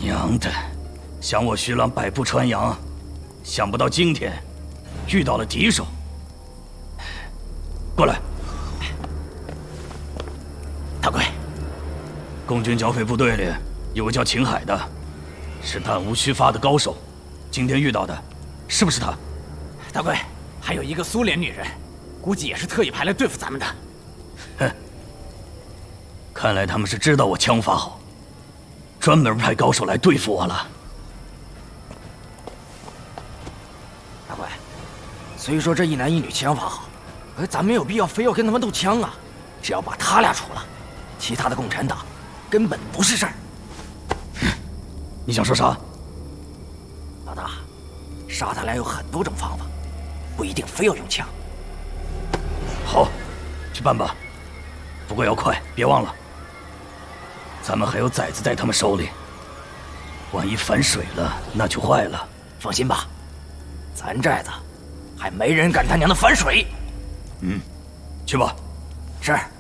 娘的，想我徐朗百步穿杨，想不到今天遇到了敌手。过来， 大贵， 共军剿匪部队里有个叫秦海的，是弹无虚发的高手。今天遇到的，是不是他？ 大贵，还有一个苏联女人，估计也是特意派来对付咱们的。 哼，看来他们是知道我枪法好，专门派高手来对付我了。 大贵，虽说这一男一女枪法好，可咱没有必要非要跟他们斗枪啊。只要把他俩除了，其他的共产党根本不是事儿。 你想说啥？ 老大，杀他俩有很多种方法，不一定非要用枪。 好，去办吧。不过要快，别忘了，咱们还有崽子在他们手里，万一反水了，那就坏了。 放心吧，咱寨子还没人敢他娘的反水。 去吧。 是。